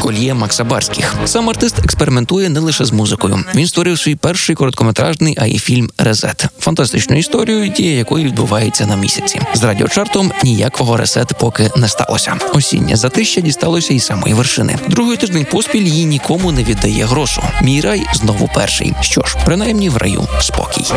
кольє Макса Барських. Сам артист експериментує не лише з музикою. Він створив свій перший короткометражний АІ-фільм «Резет». Фантастичну історію, дія якої відбувається на місяці. З радіочартом ніякого ресет поки не сталося. Осіннє затища дісталося і самої вершини. Другий тиждень поспіль її нікому не віддає грошу. Мій рай знову перший. Що ж, принаймні в раю спокій.